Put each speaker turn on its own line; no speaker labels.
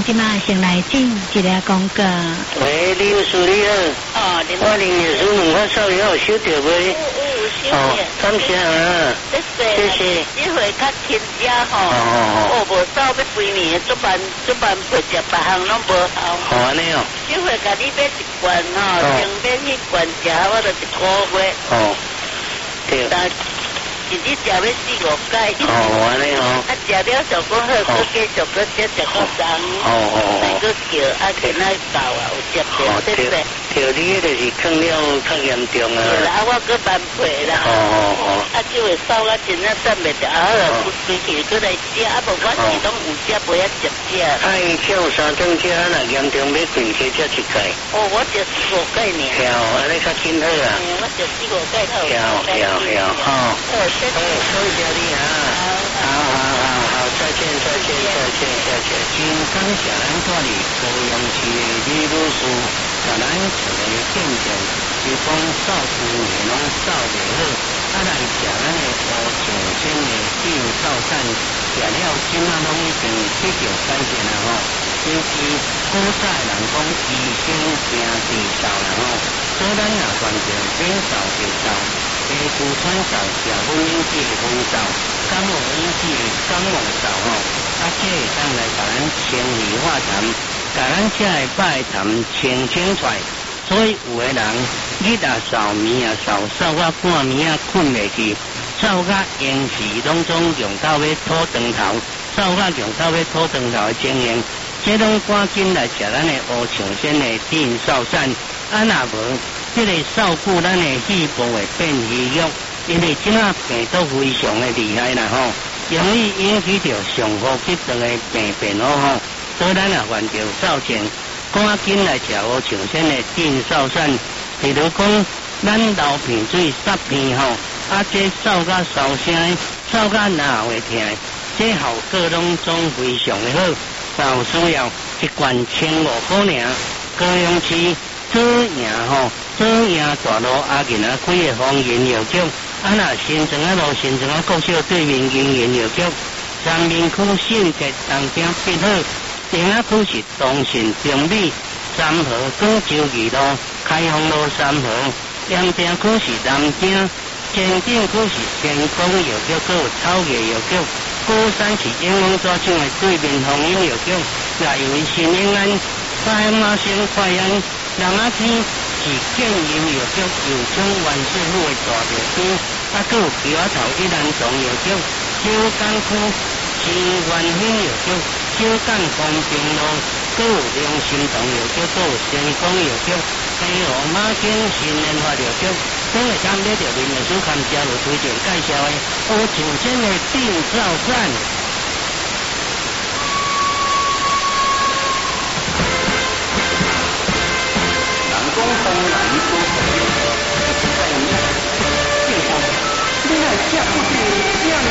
即马先来进一个广告。
喂，李律师你好。哦，我林律师问我稍微有收到未？哦，感谢啊，谢谢。
这回较亲家吼，我无走要几年，做办陪食别项拢无效。
好安尼哦。
这回甲你买一罐吼，前面迄罐食，我就1个月。
哦，对。
但是你食要4、5摆。
哦，安尼哦。
啊，食了效果好，佮继续佮再食个钟。再佮叫啊，其他到啊，有接着，对不对？
对，你迄就是放了较严重啊。
对啦，我佮慢配啦。啊，就会扫啊，真正站袂着，啊，有规气佮来食，啊，无我是拢有食，袂晓接食。
啊，伊跳3顿食，若严重要跪下才一届。
哦，我食4、5届呢。
跳，安尼较紧好啊。
我食4、5届好。
跳，好。
谢谢
你啊。好，再见。
真感谢咱这里高雄市的李律师，甲咱做个见证，是讲照顾的拢照袂好，啊来食咱的乌象鲜的定照散，食了今仔拢已经得到改善了吼。尤其古早人讲医生行治疗啦吼，所以咱若患着免扫就扫，皮肤穿扫、食薰引起的风扫、感冒引起的感冒扫吼。啊，这会当来甲咱清理化痰，甲咱这个拜痰清出来。所以有的人日啊扫暝啊扫到半暝啊困袂去，扫到延时拢总用到要吐肠头，扫到用到要吐肠头的情形，这拢赶紧来食咱的乌象鲜的定扫散。啊，若无这个扫顾咱的细胞会变虚弱，因为即下病毒非常的厉害啦吼。容易引起着上呼吸道的病变吼，所以咱也患着扫症，赶紧来食乌象鲜的定扫散。譬如讲，咱流鼻水、塞鼻吼，啊，这扫甲烧声，扫甲哪会痛，这效果拢总非常的好。有需要一罐1500块尔，高雄市左营吼，左营大路阿囡仔几个方言药局。啊，那新庄啊路新庄啊国小对面营业药局，三明区信捷东边必好，丁仔区是东信中美3号广州2路开放路3号，盐埕区是南京，前顶区是天光药局，还有草叶药局，高山是英王抓厂的对面红英药局，内为新英安、快马星快安，人仔天是建油药局，又称万岁府的大药店。啊，还有桥仔头一兰庄药局、小港区新元兴药局、小港方平路，还有良心堂药局，还有成功药局、西湖马景新联发药局，都会参买着林律师看家路推荐介绍的乌象鲜的定照散。南宫东南说在你介绍，另外下部是这样。